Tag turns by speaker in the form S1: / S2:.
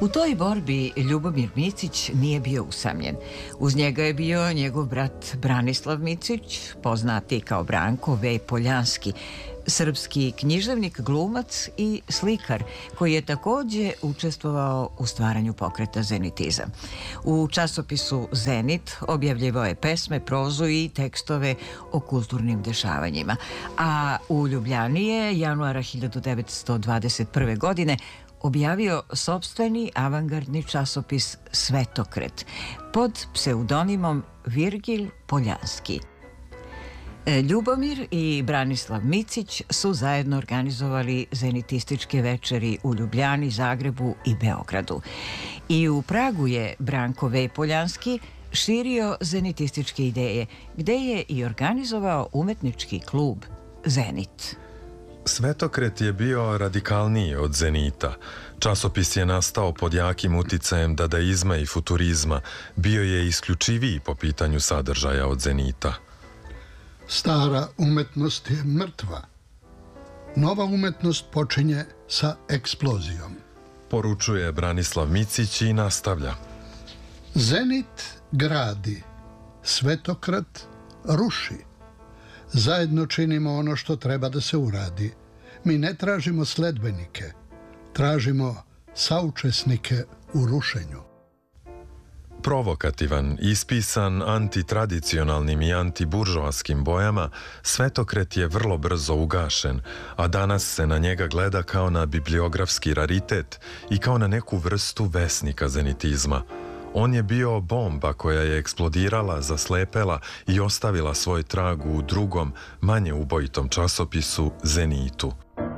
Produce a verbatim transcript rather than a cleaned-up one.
S1: U toj borbi Ljubomir Micić nije bio usamljen. Uz njega je bio njegov brat Branislav Micić, poznati kao Branko V. Poljanski, srpski književnik, glumac i slikar, koji je takođe učestvovao u stvaranju pokreta zenitizam. U časopisu Zenit objavljivao je pesme, prozu i tekstove o kulturnim dešavanjima. A u Ljubljani je januara hiljadu devetsto dvadeset prve. godine objavio sopstveni avangardni časopis Svetokret pod pseudonimom Virgil Poljanski. Ljubomir i Branislav Micić su zajedno organizovali zenitističke večeri u Ljubljani, Zagrebu i Beogradu. I u Pragu je Branko V. Poljanski širio zenitističke ideje, gde je i organizovao umetnički klub Zenit.
S2: Svetokret je bio radikalniji od Zenita. Časopis je nastao pod jakim uticajem dadaizma i futurizma. Bio je isključiviji po pitanju sadržaja od Zenita.
S3: Stara umetnost je mrtva. Nova umetnost počinje sa eksplozijom.
S2: Poručuje Branislav Micić i nastavlja.
S3: Zenit gradi, Svetokret ruši. Zajedno činimo ono što treba da se uradi. Mi ne tražimo sledbenike, tražimo saučesnike u rušenju.
S2: Provokativan, ispisan antitradicionalnim i antiburžoaskim bojama, Svetokret je vrlo brzo ugašen, a danas se na njega gleda kao na bibliografski raritet i kao na neku vrstu vesnika zenitizma. On je bio bomba koja je eksplodirala, zaslepela i ostavila svoj trag u drugom, manje ubojitom časopisu Zenitu.